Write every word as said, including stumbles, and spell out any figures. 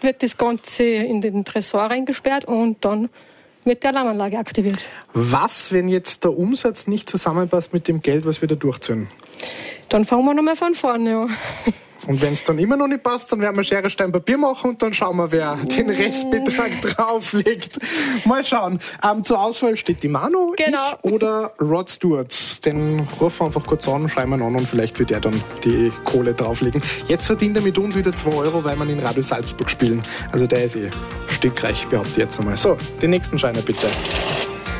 wird das Ganze in den Tresor eingesperrt und dann wird die Alarmanlage aktiviert. Was, wenn jetzt der Umsatz nicht zusammenpasst mit dem Geld, was wir da durchzahlen? Dann fangen wir nochmal von vorne an. Und wenn es dann immer noch nicht passt, dann werden wir Schere, Stein, Papier machen und dann schauen wir, wer den Restbetrag drauflegt. Mal schauen. Ähm, zur Auswahl steht die Manu, genau. ich oder Rod Stewart. Den rufen wir einfach kurz an, schreiben wir ihn an und vielleicht wird er dann die Kohle drauflegen. Jetzt verdient er mit uns wieder zwei Euro, weil wir in Radio Salzburg spielen. Also der ist eh stickreich, behaupte ich jetzt einmal. So, den nächsten Scheiner bitte.